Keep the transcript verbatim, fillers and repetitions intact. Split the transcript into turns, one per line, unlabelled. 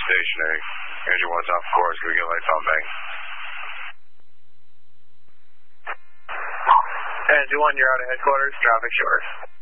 stationary. Engine one's off course. Can we get lights on bank?
Engine one, you're out of headquarters. Traffic short.